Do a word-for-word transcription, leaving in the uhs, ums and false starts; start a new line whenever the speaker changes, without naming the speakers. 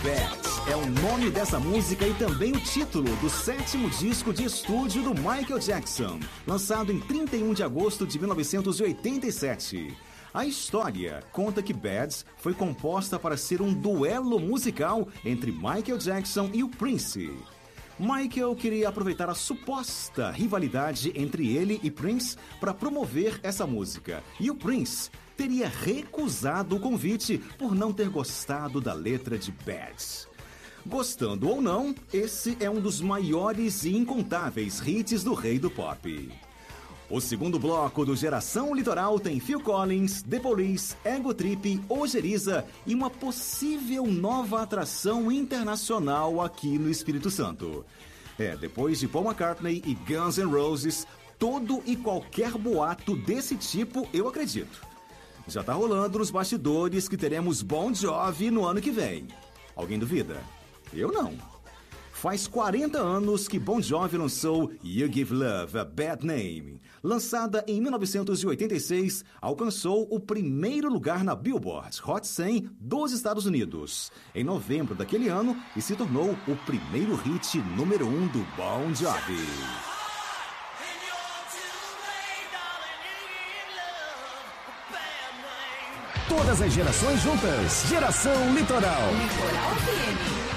Bad é o nome dessa música e também o título do sétimo disco de estúdio do Michael Jackson, lançado em trinta e um de agosto de mil novecentos e oitenta e sete. A história conta que Bad foi composta para ser um duelo musical entre Michael Jackson e o Prince. Michael queria aproveitar a suposta rivalidade entre ele e Prince para promover essa música, e o Prince teria recusado o convite por não ter gostado da letra de Bad. Gostando ou não, esse é um dos maiores e incontáveis hits do rei do pop. O segundo bloco do Geração Litoral tem Phil Collins, The Police, Ego Trip, Ojeriza e uma possível nova atração internacional aqui no Espírito Santo. É, depois de Paul McCartney e Guns N' Roses, todo e qualquer boato desse tipo eu acredito. Já tá rolando nos bastidores que teremos Bon Jovi no ano que vem. Alguém duvida? Eu não. Faz quarenta anos que Bon Jovi lançou You Give Love a Bad Name. Lançada em mil novecentos e oitenta e seis, alcançou o primeiro lugar na Billboard Hot cem dos Estados Unidos em novembro daquele ano e se tornou o primeiro hit número um do Bon Jovi.
Todas as gerações juntas. Geração Litoral.
Litoral F M.